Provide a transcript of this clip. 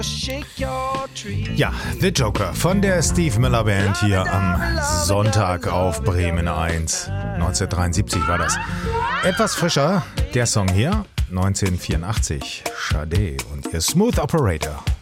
Ja, The Joker von der Steve Miller Band hier am Sonntag auf Bremen 1. 1973 war das. Etwas frischer, der Song hier, 1984, Sade und ihr Smooth Operator.